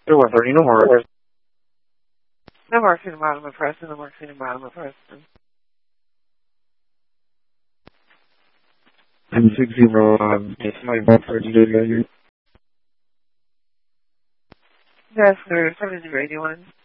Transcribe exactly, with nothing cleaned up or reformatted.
There one thirty, no more. No marking the bottom of Preston, no marking the bottom of Preston. I'm six zero, um, it's my one thirty to you. Yes, sir, seventy zero eighty-one.